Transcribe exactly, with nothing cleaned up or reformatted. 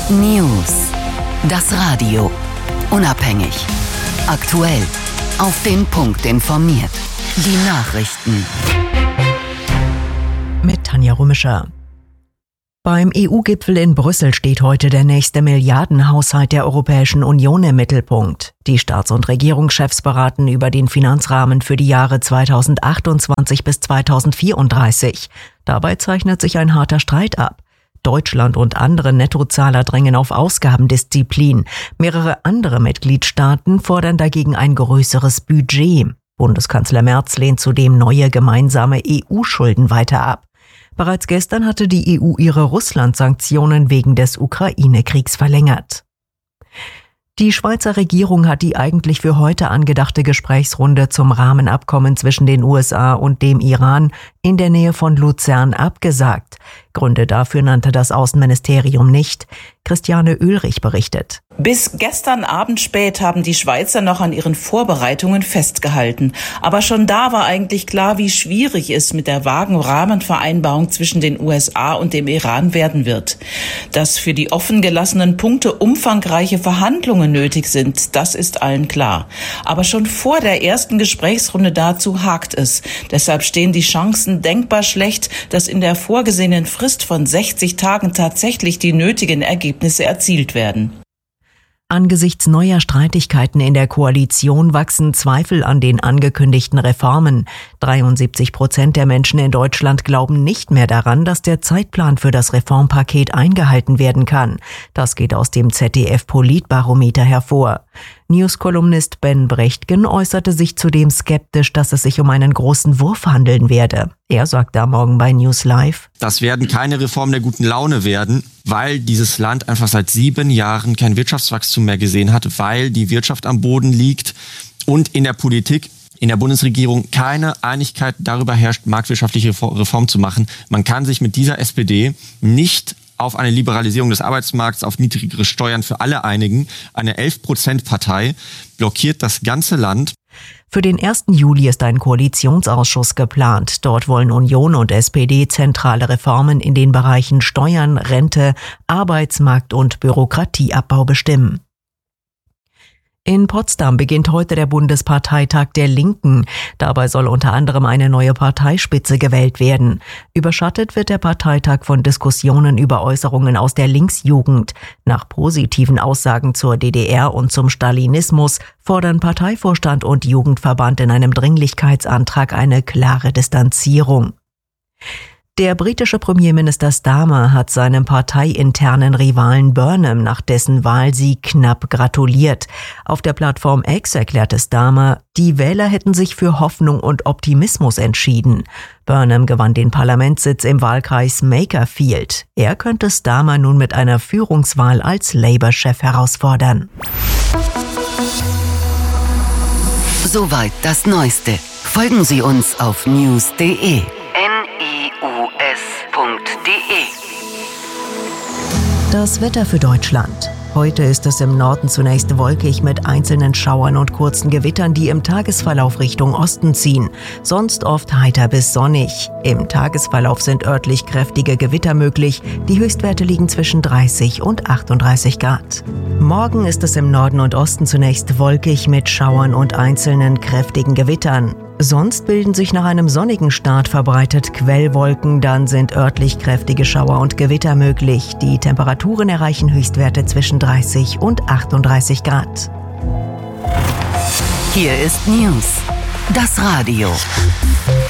News. Das Radio. Unabhängig. Aktuell. Auf den Punkt informiert. Die Nachrichten. Mit Tanja Römischer. Beim E U-Gipfel in Brüssel steht heute der nächste Milliardenhaushalt der Europäischen Union im Mittelpunkt. Die Staats- und Regierungschefs beraten über den Finanzrahmen für die Jahre zweitausendachtundzwanzig bis zweitausendvierunddreißig. Dabei zeichnet sich ein harter Streit ab. Deutschland und andere Nettozahler drängen auf Ausgabendisziplin. Mehrere andere Mitgliedstaaten fordern dagegen ein größeres Budget. Bundeskanzler Merz lehnt zudem neue gemeinsame E U-Schulden weiter ab. Bereits gestern hatte die E U ihre Russland-Sanktionen wegen des Ukraine-Kriegs verlängert. Die Schweizer Regierung hat die eigentlich für heute angedachte Gesprächsrunde zum Rahmenabkommen zwischen den U S A und dem Iran in der Nähe von Luzern abgesagt. Gründe dafür nannte das Außenministerium nicht. Christiane Oehlrich berichtet. Bis gestern Abend spät haben die Schweizer noch an ihren Vorbereitungen festgehalten. Aber schon da war eigentlich klar, wie schwierig es mit der vagen Rahmenvereinbarung zwischen den U S A und dem Iran werden wird. Dass für die offen gelassenen Punkte umfangreiche Verhandlungen nötig sind, das ist allen klar. Aber schon vor der ersten Gesprächsrunde dazu hakt es. Deshalb stehen die Chancen denkbar schlecht, dass in der vorgesehenen Frist von sechzig Tagen tatsächlich die nötigen Ergebnisse erzielt werden. Angesichts neuer Streitigkeiten in der Koalition wachsen Zweifel an den angekündigten Reformen. dreiundsiebzig Prozent der Menschen in Deutschland glauben nicht mehr daran, dass der Zeitplan für das Reformpaket eingehalten werden kann. Das geht aus dem Z D F-Politbarometer hervor. News-Kolumnist Ben Brechtgen äußerte sich zudem skeptisch, dass es sich um einen großen Wurf handeln werde. Er sagt am Morgen bei News Live: Das werden keine Reformen der guten Laune werden, weil dieses Land einfach seit sieben Jahren kein Wirtschaftswachstum mehr gesehen hat, weil die Wirtschaft am Boden liegt und in der Politik, in der Bundesregierung keine Einigkeit darüber herrscht, marktwirtschaftliche Reformen zu machen. Man kann sich mit dieser S P D nicht auf eine Liberalisierung des Arbeitsmarkts, auf niedrigere Steuern für alle einigen. Eine elf Prozent Partei blockiert das ganze Land. Für den ersten Juli ist ein Koalitionsausschuss geplant. Dort wollen Union und S P D zentrale Reformen in den Bereichen Steuern, Rente, Arbeitsmarkt und Bürokratieabbau bestimmen. In Potsdam beginnt heute der Bundesparteitag der Linken. Dabei soll unter anderem eine neue Parteispitze gewählt werden. Überschattet wird der Parteitag von Diskussionen über Äußerungen aus der Linksjugend. Nach positiven Aussagen zur D D R und zum Stalinismus fordern Parteivorstand und Jugendverband in einem Dringlichkeitsantrag eine klare Distanzierung. Der britische Premierminister Starmer hat seinem parteiinternen Rivalen Burnham nach dessen Wahlsieg knapp gratuliert. Auf der Plattform X erklärte Starmer, die Wähler hätten sich für Hoffnung und Optimismus entschieden. Burnham gewann den Parlamentssitz im Wahlkreis Makerfield. Er könnte Starmer nun mit einer Führungswahl als Labour-Chef herausfordern. Soweit das Neueste. Folgen Sie uns auf news punkt de. Das Wetter für Deutschland. Heute ist es im Norden zunächst wolkig mit einzelnen Schauern und kurzen Gewittern, die im Tagesverlauf Richtung Osten ziehen. Sonst oft heiter bis sonnig. Im Tagesverlauf sind örtlich kräftige Gewitter möglich. Die Höchstwerte liegen zwischen dreißig und achtunddreißig Grad. Morgen ist es im Norden und Osten zunächst wolkig mit Schauern und einzelnen kräftigen Gewittern. Sonst bilden sich nach einem sonnigen Start verbreitet Quellwolken, dann sind örtlich kräftige Schauer und Gewitter möglich. Die Temperaturen erreichen Höchstwerte zwischen dreißig und achtunddreißig Grad. Hier ist News, das Radio.